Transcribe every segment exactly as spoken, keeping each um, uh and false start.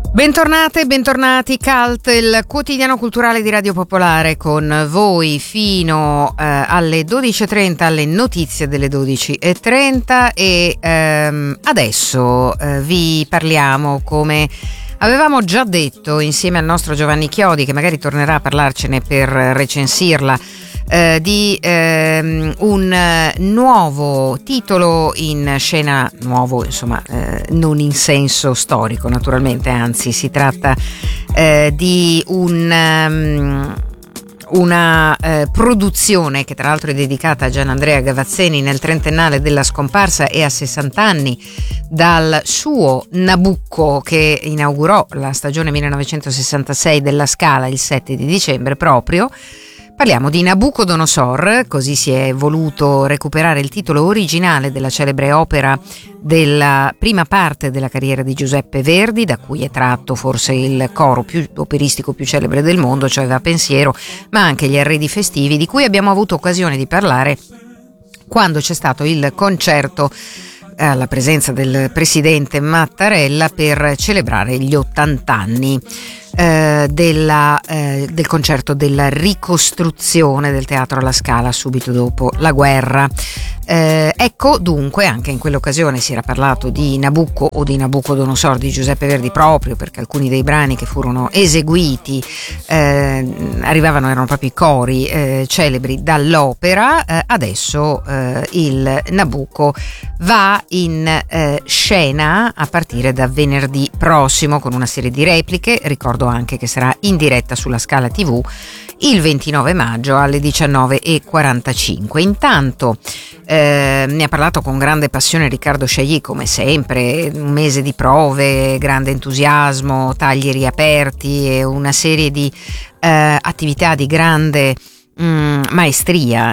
Bentornate, bentornati, Cult, il quotidiano culturale di Radio Popolare, con voi fino eh, alle dodici e trenta, alle notizie delle dodici e trenta, e ehm, adesso eh, vi parliamo, come avevamo già detto, insieme al nostro Giovanni Chiodi, che magari tornerà a parlarcene per recensirla, Eh, di ehm, un eh, nuovo titolo in scena, nuovo insomma, eh, non in senso storico naturalmente, anzi si tratta eh, di un um, una eh, produzione che tra l'altro è dedicata a Gianandrea Gavazzeni nel trentennale della scomparsa e a sessanta anni dal suo Nabucco, che inaugurò la stagione millenovecentosessantasei della Scala il sette di dicembre proprio. Parliamo di Nabucodonosor, così si è voluto recuperare il titolo originale della celebre opera della prima parte della carriera di Giuseppe Verdi, da cui è tratto forse il coro più operistico più celebre del mondo, cioè Va Pensiero, ma anche gli arredi festivi, di cui abbiamo avuto occasione di parlare quando c'è stato il concerto alla presenza del presidente Mattarella per celebrare gli ottanta anni eh, della, eh, del concerto della ricostruzione del Teatro alla Scala subito dopo la guerra. Eh, ecco dunque, anche in quell'occasione si era parlato di Nabucco o di Nabucodonosor di Giuseppe Verdi, proprio perché alcuni dei brani che furono eseguiti eh, arrivavano, erano proprio i cori eh, celebri dall'opera. Eh, adesso eh, il Nabucco va in eh, scena a partire da venerdì prossimo con una serie di repliche. Ricordo anche che sarà in diretta sulla Scala tivù il ventinove maggio alle diciannove e quarantacinque. Intanto eh, ne ha parlato con grande passione Riccardo Chailly, come sempre, un mese di prove, grande entusiasmo, tagli riaperti e una serie di eh, attività di grande Mm, maestria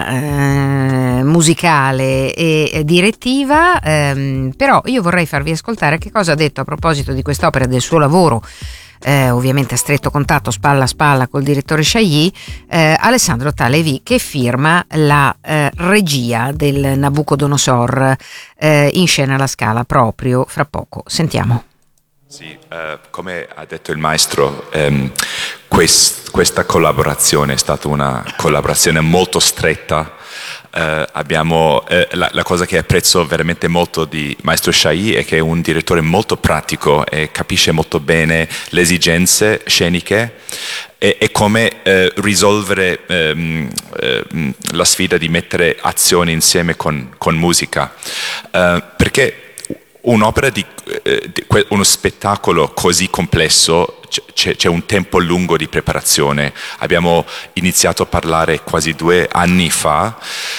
eh, musicale e, e direttiva, ehm, però io vorrei farvi ascoltare che cosa ha detto a proposito di quest'opera e del suo lavoro, eh, ovviamente a stretto contatto, spalla a spalla col direttore Chailly, eh, Alessandro Talevi, che firma la eh, regia del Nabucodonosor eh, in scena alla Scala proprio fra poco. Sentiamo. Sì, uh, come ha detto il maestro, um, quest, questa collaborazione è stata una collaborazione molto stretta. Uh, abbiamo, uh, la, la cosa che apprezzo veramente molto di maestro Chailly è che è un direttore molto pratico e capisce molto bene le esigenze sceniche e, e come uh, risolvere um, uh, la sfida di mettere azioni insieme con, con musica. Uh, perché un'opera di, eh, di uno spettacolo così complesso c'è, c'è un tempo lungo di preparazione. Abbiamo iniziato a parlare quasi due anni fa,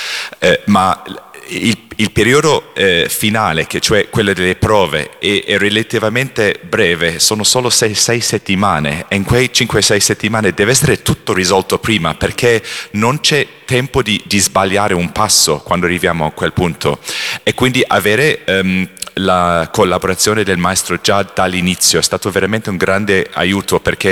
eh, ma il, il periodo eh, finale, che cioè quello delle prove, è, è relativamente breve, sono solo sei, sei settimane, e in quei cinque sei settimane deve essere tutto risolto prima, perché non c'è tempo di, di sbagliare un passo quando arriviamo a quel punto. E quindi avere um, la collaborazione del maestro già dall'inizio è stato veramente un grande aiuto, perché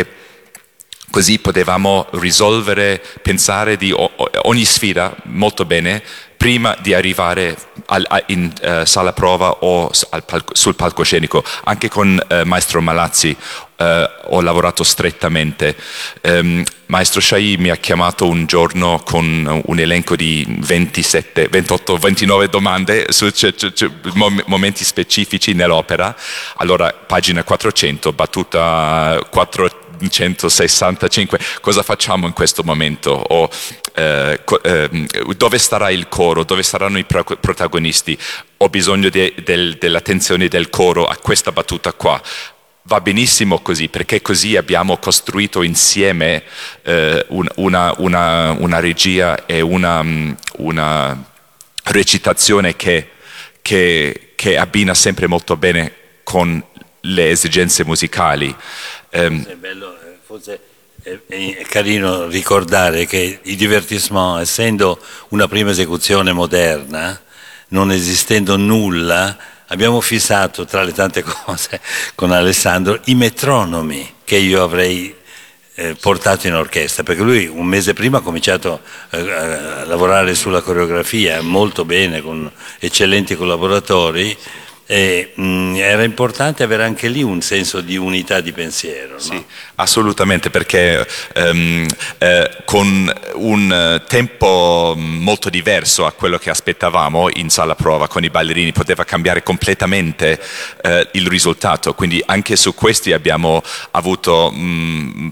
così potevamo risolvere, pensare di ogni sfida molto bene prima di arrivare al, in uh, sala prova o al palco, sul palcoscenico. Anche con uh, maestro Malazzi uh, ho lavorato strettamente. Um, maestro Chailly mi ha chiamato un giorno con un elenco di ventisette, ventotto, ventinove domande su c- c- c- momenti specifici nell'opera. Allora, pagina quattrocento, battuta quattrocentosessantacinque, cosa facciamo in questo momento? O eh, eh, dove starà il coro? Dove saranno i pro- protagonisti? Ho bisogno de- del, dell'attenzione del coro a questa battuta qua. Va benissimo così, perché così abbiamo costruito insieme eh, un, una, una, una regia e una, una recitazione che, che, che abbina sempre molto bene con le esigenze musicali. Um, è bello, forse è, è carino ricordare che il divertissement, essendo una prima esecuzione moderna, non esistendo nulla, abbiamo fissato tra le tante cose con Alessandro i metronomi che io avrei eh, portato in orchestra, perché lui un mese prima ha cominciato eh, a lavorare sulla coreografia molto bene con eccellenti collaboratori, E, mh, era importante avere anche lì un senso di unità di pensiero, no? Sì, assolutamente, perché um, eh, con un tempo molto diverso a quello che aspettavamo in sala prova con i ballerini poteva cambiare completamente eh, il risultato, quindi anche su questi abbiamo avuto um,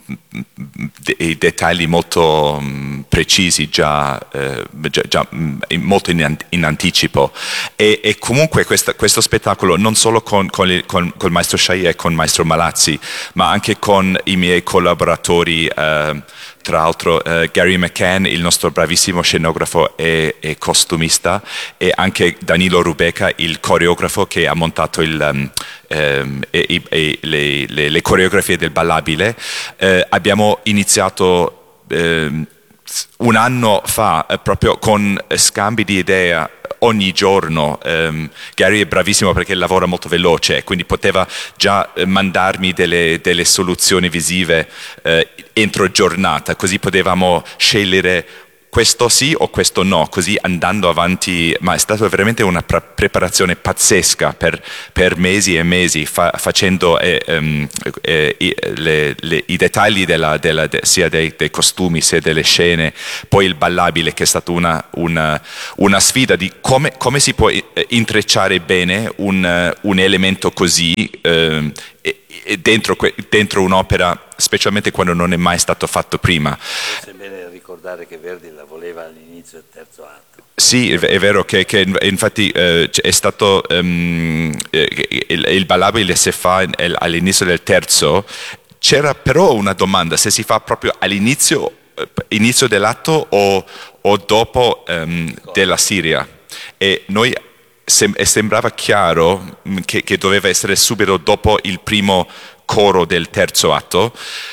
dei dettagli molto um, precisi già, eh, già, già um, molto in, in anticipo e, e comunque questa, questo spettacolo non solo con, con, il, con, con il maestro Chailly e con il maestro Malazzi, ma anche con i miei collaboratori, eh, tra l'altro eh, Gary McCann, il nostro bravissimo scenografo e, e costumista, e anche Danilo Rubeca, il coreografo che ha montato il, um, ehm, e, e, le, le, le coreografie del ballabile. Eh, abbiamo iniziato eh, un anno fa eh, proprio con scambi di idee ogni giorno. um, Gary è bravissimo perché lavora molto veloce, quindi poteva già eh, mandarmi delle, delle soluzioni visive eh, entro giornata, così potevamo scegliere questo sì o questo no, così andando avanti, ma è stata veramente una pre- preparazione pazzesca per, per mesi e mesi, fa- facendo eh, um, eh, i, le, le, i dettagli della, della, de, sia dei, dei costumi sia delle scene, poi il ballabile che è stata una, una, una sfida di come, come si può intrecciare bene un, un elemento così eh, dentro, dentro un'opera, specialmente quando non è mai stato fatto prima. Ricordare che Verdi la voleva all'inizio del terzo atto. Sì, è vero che, che infatti eh, è stato um, il, il ballabile si fa all'inizio del terzo. C'era però una domanda, se si fa proprio all'inizio inizio dell'atto o, o dopo um, della Siria, e noi sem- sembrava chiaro che, che doveva essere subito dopo il primo coro del terzo atto,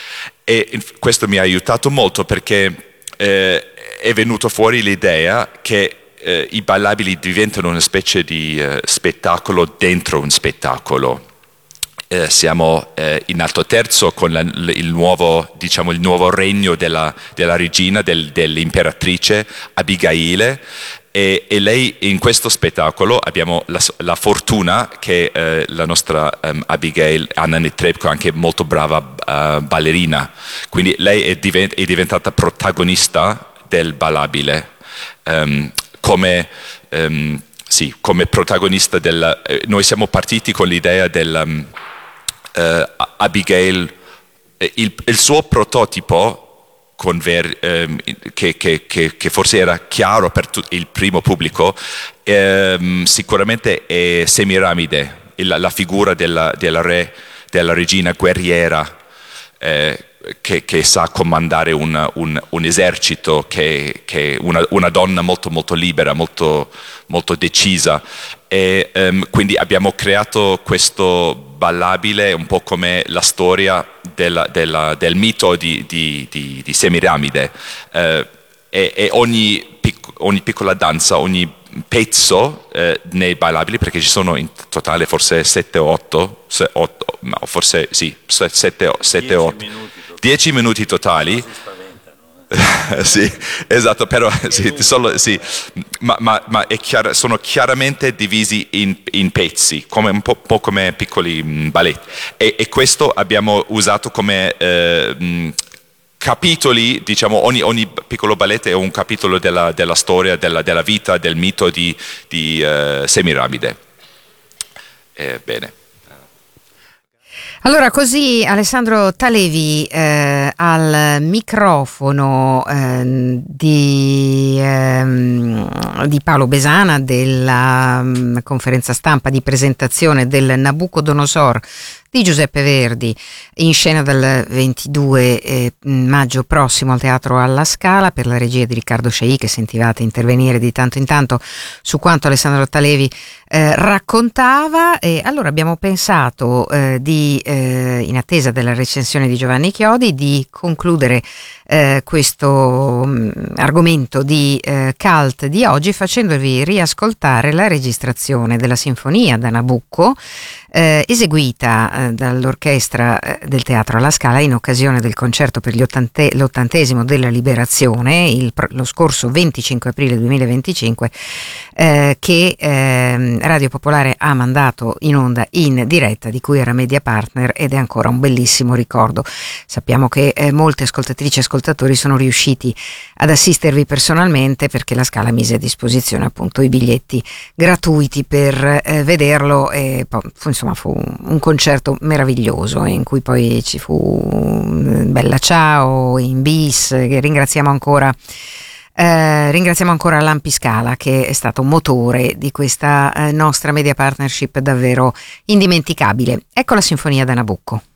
e questo mi ha aiutato molto perché Eh, è venuto fuori l'idea che eh, i ballabili diventano una specie di eh, spettacolo dentro un spettacolo. Eh, siamo eh, in alto terzo con la, il, nuovo, diciamo, il nuovo regno della, della regina, del, dell'imperatrice Abigail, e, e lei in questo spettacolo abbiamo la, la fortuna che eh, la nostra um, Abigail, Anna Netrebko, anche molto brava uh, ballerina, quindi lei è, divent- è diventata protagonista del ballabile, um, come, um, sì, come protagonista del... Eh, noi siamo partiti con l'idea del um, uh, Abigail, eh, il, il suo prototipo con ver, ehm, che, che, che, che forse era chiaro per tu, il primo pubblico, ehm, sicuramente è Semiramide, il, la figura della, della re, della regina guerriera, eh, che, che sa comandare un, un, un esercito, che, che una, una donna molto molto libera, molto, molto decisa, e um, quindi abbiamo creato questo ballabile un po' come la storia della, della, del mito di, di, di, di Semiramide, eh, e, e ogni, pic, ogni piccola danza, ogni pezzo eh, nei ballabili, perché ci sono in totale forse sette o otto, no, forse sì, sette o otto, dieci minuti totali. Sì, esatto, però sì, solo, sì, ma, ma, ma è chiaro, sono chiaramente divisi in, in pezzi, come un po', po' come piccoli mh, balletti, e, e questo abbiamo usato come eh, mh, capitoli, diciamo, ogni, ogni piccolo balletto è un capitolo della, della storia, della, della vita, del mito di, di uh, Semiramide. Eh, bene. Allora, così Alessandro Talevi eh, al microfono eh, di, eh, di Paolo Besana della um, conferenza stampa di presentazione del Nabucodonosor di Giuseppe Verdi, in scena dal ventidue eh, maggio prossimo al Teatro alla Scala, per la regia di Riccardo Chailly, che sentivate intervenire di tanto in tanto su quanto Alessandro Talevi eh, raccontava. E allora abbiamo pensato eh, di, eh, in attesa della recensione di Giovanni Chiodi, di concludere eh, questo mh, argomento di eh, cult di oggi facendovi riascoltare la registrazione della sinfonia da Nabucco eh, eseguita eh, dall'orchestra eh, del Teatro alla Scala in occasione del concerto per gli ottante, l'ottantesimo della Liberazione, il, lo scorso venticinque aprile duemilaventicinque, eh, che eh, Radio Popolare ha mandato in onda in diretta, di cui era media partner, ed è ancora un bellissimo ricordo. Sappiamo che eh, molte ascoltatrici e ascoltatori sono riusciti ad assistervi personalmente, perché la Scala mise a disposizione appunto i biglietti gratuiti per eh, vederlo, e poi, fu, insomma fu un concerto meraviglioso in cui poi ci fu Bella Ciao in bis, che ringraziamo ancora. Eh, ringraziamo ancora Lampi Scala, che è stato motore di questa eh, nostra media partnership davvero indimenticabile. Ecco la Sinfonia da Nabucco.